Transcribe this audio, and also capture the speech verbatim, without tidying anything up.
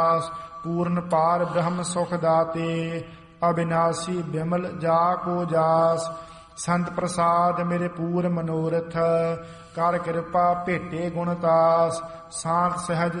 ਪੂਰਨ ਪਾਰ ਬ੍ਰਹਮ ਸੁਖ ਦਾਤੇ, ਅਬਿਨਾਸੀ ਬਿਮਲ ਜਾ ਕੋ ਜਾਸ। ਸੰਤ ਪ੍ਰਸਾਦ ਮੇਰੇ ਪੂਰ ਮਨੋਰਥ, ਕਰ ਕਿਰਪਾ ਭੇਟੇ ਗੁਣ ਤਾਸ। ਸਾਤ ਸਹਿਜ